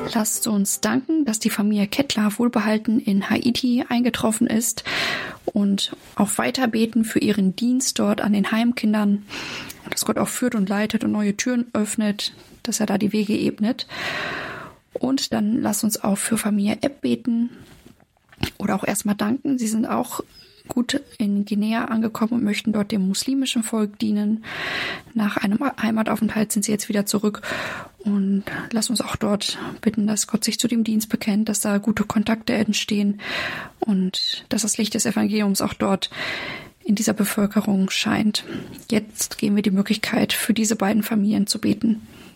Lasst uns danken, dass die Familie Kettler wohlbehalten in Haiti eingetroffen ist und auch weiter beten für ihren Dienst dort an den Heimkindern, dass Gott auch führt und leitet und neue Türen öffnet, dass er da die Wege ebnet. Und dann lasst uns auch für Familie Epp beten oder auch erstmal danken. Sie sind auch gut in Guinea angekommen und möchten dort dem muslimischen Volk dienen. Nach einem Heimataufenthalt sind sie jetzt wieder zurück. Und lass uns auch dort bitten, dass Gott sich zu dem Dienst bekennt, dass da gute Kontakte entstehen und dass das Licht des Evangeliums auch dort in dieser Bevölkerung scheint. Jetzt geben wir die Möglichkeit, für diese beiden Familien zu beten.